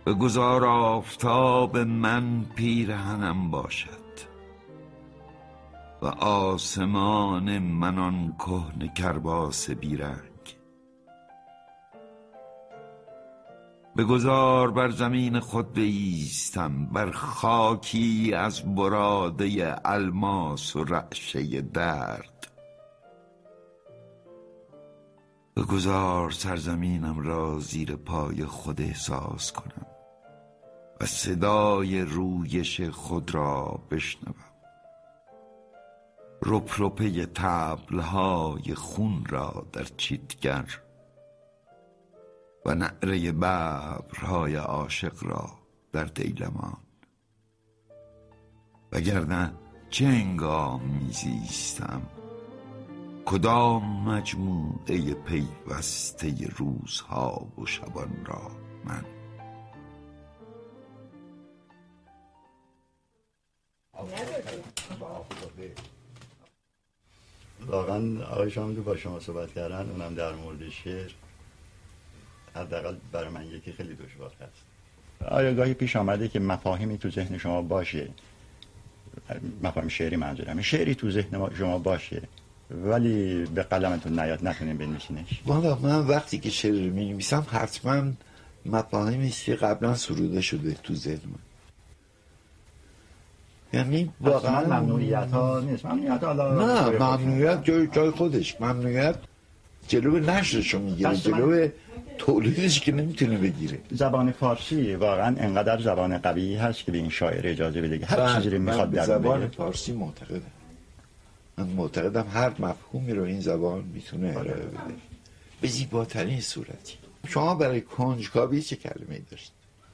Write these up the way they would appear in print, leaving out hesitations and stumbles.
بگذار آفتاب من پیرهنم باشد و آسمان من آن کهنه کرباس بیرنگ. بگذار بر زمین خود بایستم، بر خاکی از براده الماس و رعشه درد. بگذار سرزمینم را زیر پای خود احساس کنم و صدای رویش خود را بشنوم، رپرپه طبل‌های خون را در چیتگر و نعره ببرهای عاشق را در دیلمان. وگرنه چه هنگام میزیستم، کدام مجموعه پیوسته روزها و شبان را من. واقعا آقای شاملو با شما صحبت کردن، اونم در مورد شعر، حداقل برای من یکی خیلی دشوار هست. آیا گاهی پیش آمده که مفاهیمی تو ذهن شما باشه، مفاهیم شعری منظورم، شعری تو ذهن شما باشه ولی به قلمتون نیاد، نتونین بنویسینش؟ والا من وقتی که شعر رو می‌نویسم حتما مفاهیمی که قبلا سروده شده تو ذهن من. یعنی واقعا ممنوعیت ها نیست. ممنوعیت نه، ممنوعیت جای خودش، ممنوعیت جلو نشرشو میگیره، جلو تولیدش که نمیتونه بگیره. زبان فارسی واقعا انقدر زبان قوی هست که به این شاعر اجازه بده که هر چیزی رو میخواد در زبان فارسی معتقدم. من معتقدم هر مفهومی رو این زبان میتونه ارائه بده به زیباترین صورتی. شما برای کنجکاوی چه کلمه‌ای داشت؟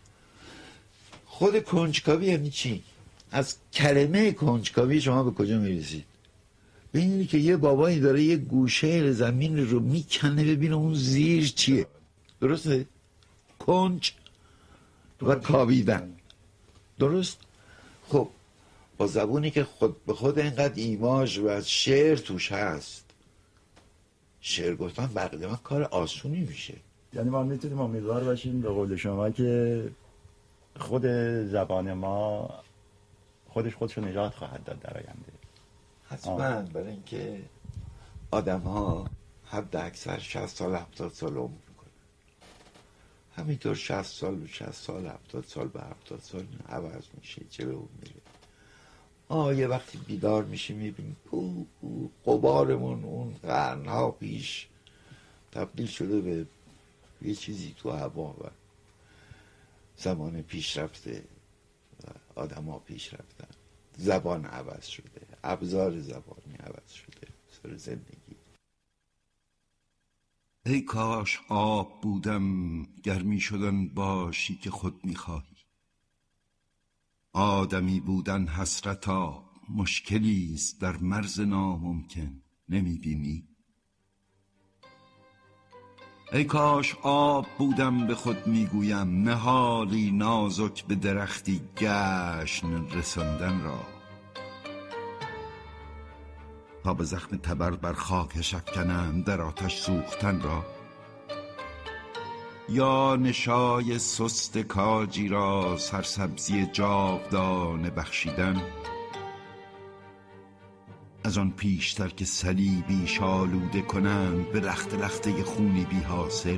خود کنجکاوی یعنی چی؟ از کلمه کنجکاوی شما به کجا میرسید؟ ببینید که یه بابایی داره یه گوشه زمین رو میکنه ببینه اون زیر چیه. درسته؟ کنج و کاویدن. درست؟ خب با زبونی که خود به خود اینقدر ایماژ و شعر توش هست، شعر گفتن بقیده من کار آسونی میشه. یعنی ما میتونیم امیدوار باشیم به قول شما که خود زبان ما خودشو نجات خواهد داد در آینده. حتما، برای اینکه آدم ها حد اکثر 60 سال 70 سال عمر میکنن، همینطور 60 سال و 60 سال 70 سال به 70 سال عوض میشه، جلو میره. یه وقتی بیدار میشه میبینیم غبارمون اون قرنها پیش تبدیل شده به یه چیزی تو هوا و زمان پیش رفته و آدم ها پیش رفتن، زبان عوض شده، ابزار زبانی عوض شده، سر زندگی. ای کاش آب بودم گرمی شدن باشی که خود میخواهی، آدمی بودن حسرتا مشکلیست در مرز ناممکن نمیبینی. ای کاش آب بودم به خود میگویم، نهالی نازک به درختی گشن رساندن را، تا به زخم تبر بر خاکش افکنند در آتش سوختن را، یا نشای سست کاجی را سرسبزی جاودانه بخشیدن، از آن پیشتر که صلیبی شالوده کنند به لخت لخته خونی بی حاصل،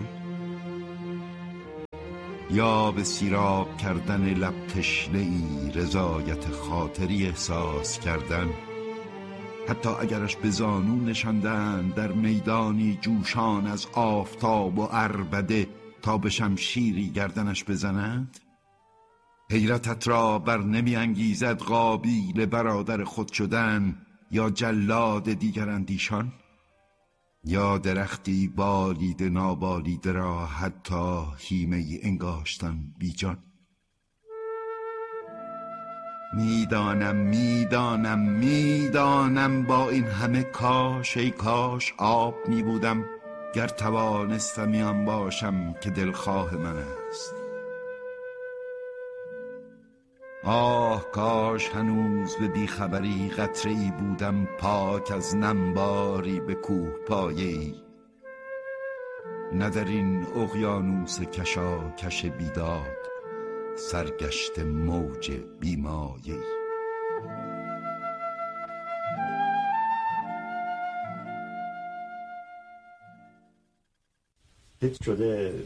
یا به سیراب کردن لب تشنه‌ای رضایت خاطری احساس کردن، حتی اگرش به زانو نشاندن در میدانی جوشان از آفتاب و عربده تا به شمشیری گردنش بزنند. حیرتت را بر نمی انگیزد قابیل برادر خود شدن، یا جلاد دیگر اندیشان، یا درختی بالیده نابالیده را حتی هیمه انگاشتن بی جان. میدانم با این همه کاش، ای کاش آب می بودم گر توانستم آن باشم که دلخواه من است. آه کاش هنوز به بیخبری قطره‌ای بودم پاک از نمباری به کوه پایه‌ای، نه در این اقیانوس کشاکش بیداد سرگشت موج بیمایه‌ای. هیچ شده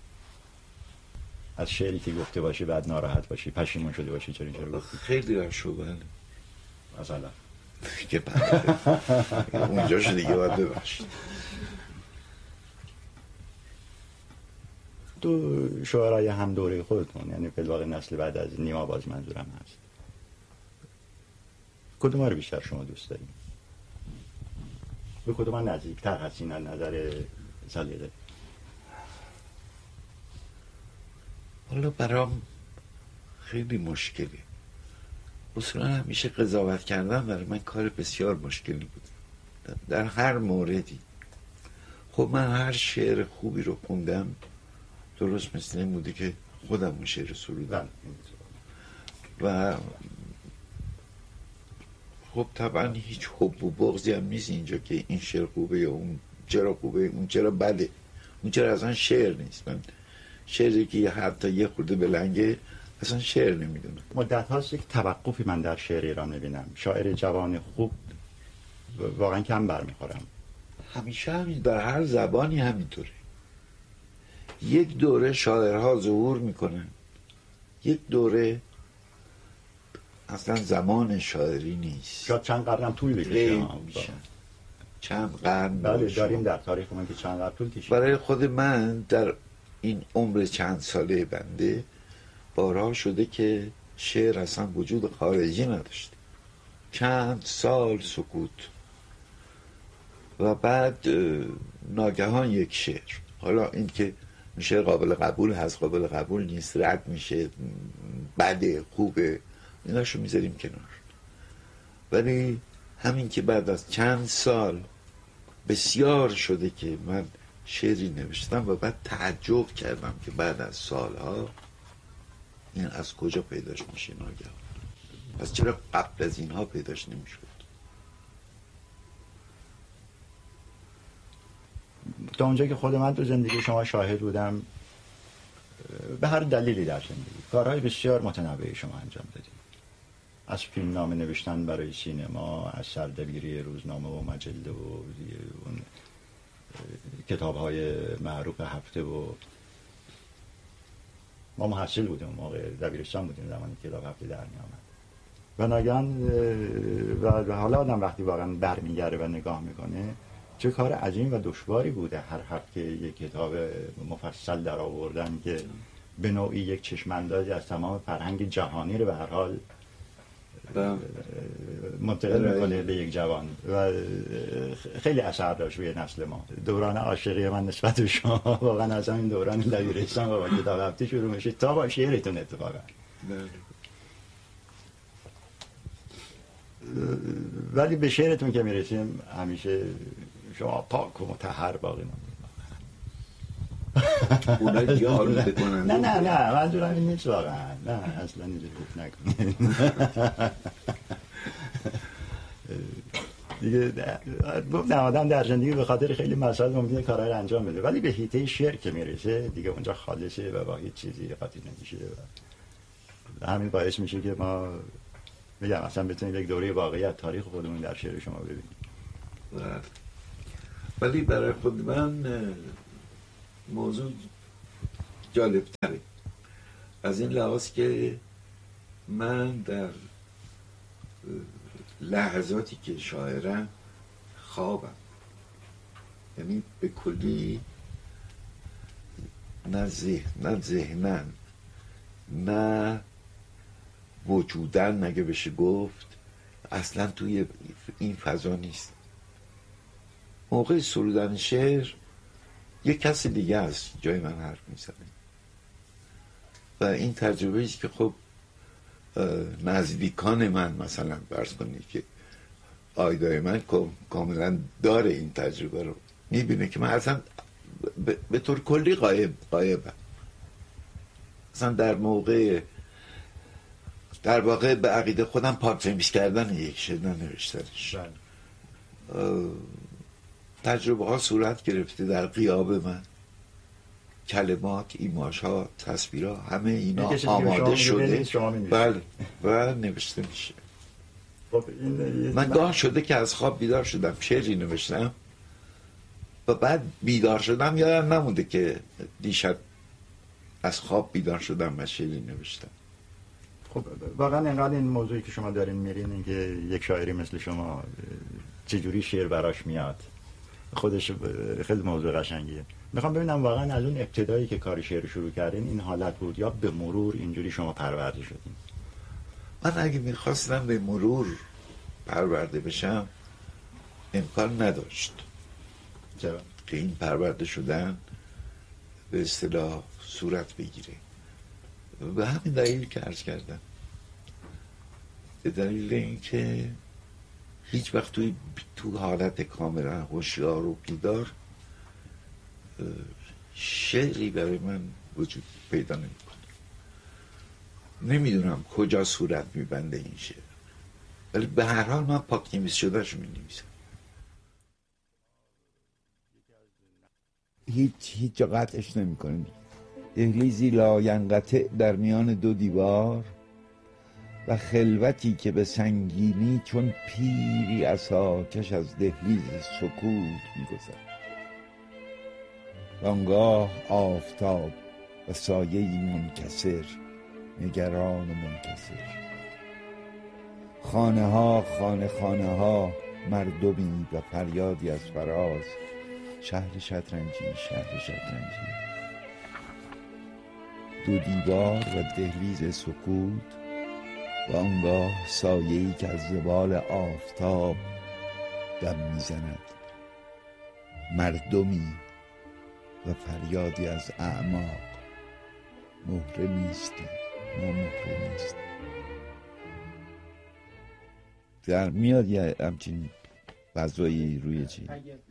از شعری که گفته باشی بعد ناراحت باشی، پشیمون شده باشی چرا اینجوری گفتی؟ خیلی راشو بله مثلا دیگه اونجاش دیگه باید ببخشید. تو شعرهای هم دوره خودتون، یعنی فی الواقع نسل بعد از نیما باز منظورم هست، کدوم رو بیشتر شما دوست دارید؟ به کدوم نزدیکتر هستین از نظر سلیقه؟ حالا برام خیلی مشکلی، اصولا همیشه قضاوت کردن برای من کار بسیار مشکلی بود در هر موردی. خب من هر شعر خوبی رو خوندم درست مثل این بوده که خودم اون شعر سرودم و خب طبعا هیچ حب و بغضی هم نیست اینجا که این شعر خوبه یا اون چرا خوبه اون چرا بده، اون چرا اصلا شعر نیست. من شعری که حتی یه خورده بلنگه اصلا شعر نمیدونم. مدت هاست یک توقفی من در شعر ایران میبینم، شاعر جوان خوب واقعا کم برمیخورم. همیشه همین، در هر زبانی همینطوره. یک دوره شاعرها ظهور میکنن، یک دوره اصلا زمان شاعری نیست، شاید چند قرن هم طول بکشه. چند قرن بله داریم در تاریخ من که چند قرن طول کشید. برای خود من در این عمر چند ساله بنده بارها شده که شعر اصلا وجود خارجی نداشته، چند سال سکوت و بعد ناگهان یک شعر. حالا این که شعر قابل قبول هست قابل قبول نیست، رد میشه، بده خوبه، ایناشو میذاریم کنار. ولی همین که بعد از چند سال بسیار شده که من شعری نوشتم و بعد تعجب کردم که بعد از سالها این از کجا پیداش میشه ناگهان، پس چرا قبل از اینها پیداش نمیشد؟ تا اونجا که خود من تو زندگی شما شاهد بودم، به هر دلیلی در زندگی کارهای بسیار متنوعی شما انجام دادید، از فیلم نامه نوشتن برای سینما، از سردبیری روزنامه و مجله و اون کتاب‌های معروف هفته و ما محصل بودیم، موقع دبیرستان بودیم زمانی کتاب هفته در می‌آمد و ناگهان و حالا آدم وقتی واقعا برمیگره و نگاه میکنه چه کار عظیم و دشواری بوده هر هفته یک کتاب مفصل در آوردن که به نوعی یک چشم‌اندازی از تمام فرهنگ جهانی رو به هر حال منتقل میکنه به یک جوان و خیلی اثر داشت روی نسل ما. دوران عاشقی من نسبت به شما واقعا از همین دوران دبیرستان و با کتاب هفته شروع میشه تا با شعرتون اتفاقا. ولی به شعرتون که میرسیم همیشه شما پاک و مطهر باقی ماندید. اونا دیگه آلوده کنن. نه منظورم این نیست واقعا، نه اصلا اینجوری گفت نکنید دیگه. گفتم آدم در زندگی به خاطر خیلی مسائل ممکنه کارهای رو انجام بده، ولی به حیطه شعر که میرسه دیگه اونجا خالصه و با هیچ چیزی قاطی نمیشه و همین باعث میشه که ما میگم اصلا بتونید یک دوره واقعیت تاریخ خودمون در شعر شما ببینید. ولی برای خود من موضوع جالب تره از این لحاظ که من در لحظاتی که شاعرم خوابم، یعنی به کلی نه ذهنن نه وجودن نگه بشه گفت، اصلا توی این فضا نیست. موقع سرودن شعر یک کسی دیگه است جای من حرف میزنه و این تجربه است که خب نزدیکان من مثلا فرض کنید که آیدای من کاملا داره این تجربه رو، میبینه که من اصلا به طور کلی غایبم. اصلا در واقع به عقیده خودم پارتنمیز کردن یک شعر ننوشتنش. تجربه ها صورت گرفته در غیاب من کلمات، ایماژها، تصویرها، همه اینا آماده شده بله و نوشته میشه. خب من گاه شده که از خواب بیدار شدم شعری نوشتم و بعد بیدار شدم یادم نمونده که دیشب از خواب بیدار شدم و شعری نوشتم. خب واقعا اینقدر این موضوعی که شما دارین میرین این که یک شاعری مثل شما چجوری شعر براش میاد خودش خیلی موضوع قشنگیه. میخوام ببینم واقعا از اون ابتدایی که کار شعر شروع کردین این حالت بود یا به مرور اینجوری شما پرورده شدین؟ من اگه میخواستم به مرور پرورده بشم امکان نداشت. چرا؟ که این پرورده شدن به اصطلاح صورت بگیره. به همین دلیل که عرض کردم، به دلیل اینکه هیچ وقت تو حالت کاملا هوشیار و بیدار شعری برای من وجود پیدا نمی‌کنه. نمیدونم کجا صورت میبنده این شعر، ولی به هر حال من پاک نویس شده‌شو می‌نویسم. هیچ جا قطعش نمی‌کنیم. دهلیزی لاینقطع در میان دو دیوار و خلوتی که به سنگینی چون پیری عصاکش از دهلیز سکوت می‌گذرد. و آنگاه آفتاب و سایه‌ای منکسر نگران و منکسر، خانه ها مردمی و فریادی از فراز، شهر شطرنجی دو دیوار و دهلیز سکوت و آنگاه سایه‌ای که از زوال آفتاب دم میزند، مردمی و فریادی از اعماق. مهره نیستیم، ما مهره نیستیم. در میاد یه همچین فضایی روی چی؟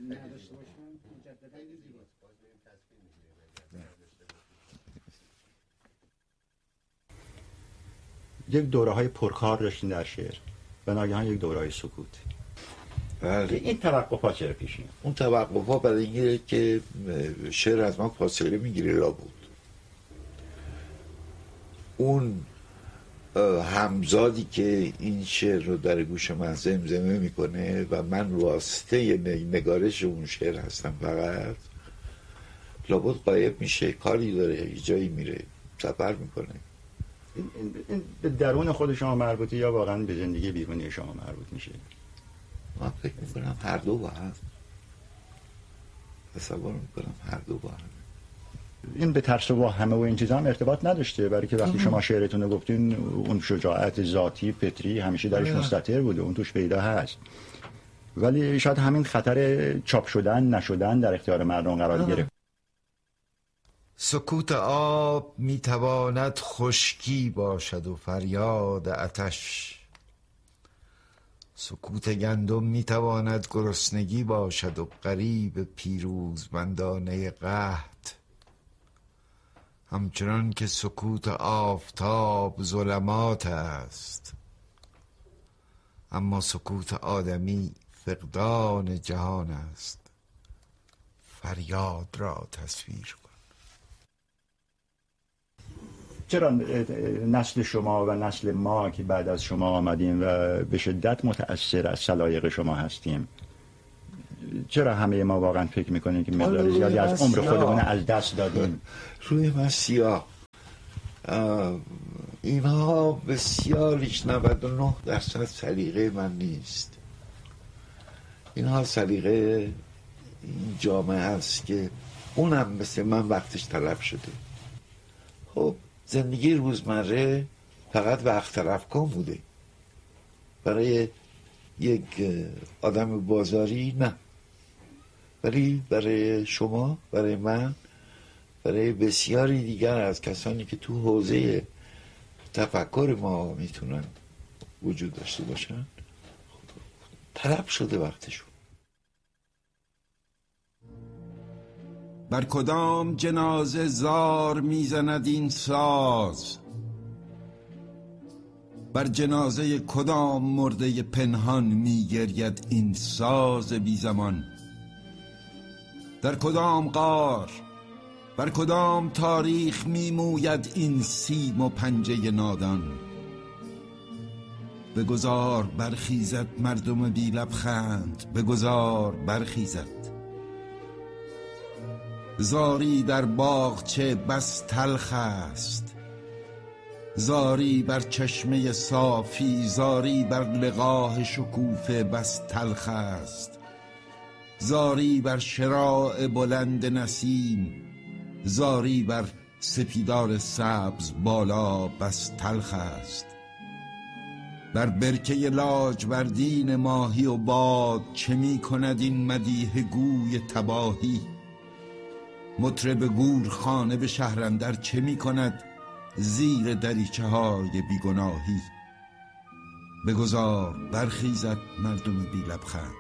یک دوره‌های پرکار داشتین در شعر و ناگهان یک دوره‌های سکوت. بله. این توقف‌ها چرا پیش میاد؟ اون توقف‌ها برای اینه که شعر از ما فاصله میگیره لابد. اون همزادی که این شعر رو در گوش من زمزمه میکنه و من واسطه نگارش اون شعر هستم فقط، لابد غایب میشه، کاری داره، یه جایی میره، سفر میکنه. این به درون خود شما مربوطه یا واقعا به زندگی بیرونی شما مربوط میشه؟ من فکر میکنم هر دو با هم، تصور میکنم هر دو با هم. این به ترس و همه و این چیزا هم ارتباط نداشته، برای که وقتی شما شعرتون رو گفتین اون شجاعت ذاتی فطری همیشه درش مستتر بوده، اون توش پیدا هست، ولی شاید همین خطر چاپ شدن نشدن در اختیار مردم قرار گرفت. سکوت آب میتواند خشکی باشد و فریاد آتش، سکوت گندم میتواند گرسنگی باشد و غریب پیروزمندانه قحط، همچنان که سکوت آفتاب ظلمات است، اما سکوت آدمی فقدان جهان است. فریاد را تصویر کن. چرا نسل شما و نسل ما که بعد از شما آمدیم و به شدت متأثر از سلایق شما هستیم، چرا همه ما واقعا فکر میکنیم که مقدار زیادی از عمر خودمون از دست دادیم؟ روی من سیاه. اینها بسیاریش 99% سلیقه من نیست. اینها سلیقه این جامعه است که اونم مثل من وقتش طلب شده. خب زندگی روزمره فقط وقت طلب کن بوده. برای یک آدم بازاری نه، ولی برای شما، برای من، برای بسیاری دیگر از کسانی که تو حوزه تفکر ما میتونن وجود داشته باشن طلب شده وقتشون. بر کدام جنازه زار میزند این ساز، بر جنازه کدام مرده پنهان میگرید این ساز بی زمان، در کدام غار بر کدام تاریخ میموید این سیم و پنجه نادان؟ بگذار برخیزد مردم بی لبخند، بگذار برخیزد. زاری در باغچه بس تلخ است، زاری بر چشمه صافی، زاری بر لقاح شکوفه بس تلخ است. زاری بر شراع بلند نسیم، زاری بر سپیدار سبز بالا بس تلخ است. بر برکه لاجوردین ماهی و باد چه می کند این مدیح گوی تباهی؟ مطرب گورخانه به شهرندر چه می کند زیر دریچه های بیگناهی؟ بگذار برخیزد مردم بی لبخند،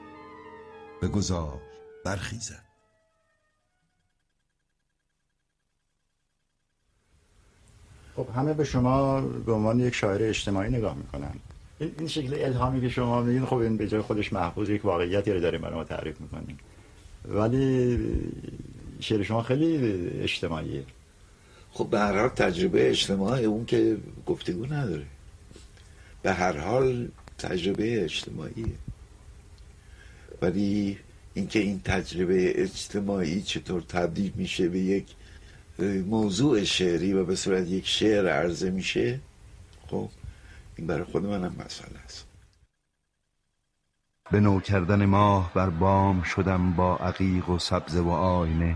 بگذار برخیزد. خب همه به شما به عنوان یک شاعر اجتماعی نگاه میکنن. این شکل الهامی که شما میگین خب این به جای خودش محفوظ یک واقعیتی رو داریم برای ما تعریف میکنیم، ولی شعر شما خیلی اجتماعیه. خب به هر حال تجربه اجتماعی اون که گفتگو نداره، به هر حال تجربه اجتماعیه. ولی اینکه این تجربه اجتماعی چطور تبدیل میشه به یک موضوع شعری و به صورت یک شعر عرضه میشه، خب این برای خود منم مسئله است. به نو کردن ماه بر بام شدم با عقیق و سبزه و آینه.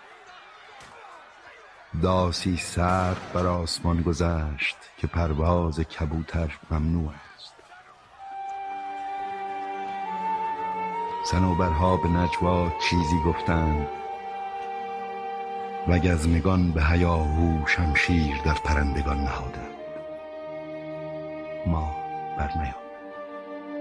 داسی سرد بر آسمان گذشت که پرواز کبوتر ممنوع است. صنوبرها به نجوا چیزی گفتند و گزمگان به هیاهو شمشیر در پرندگان نهادند. ما برنیامد.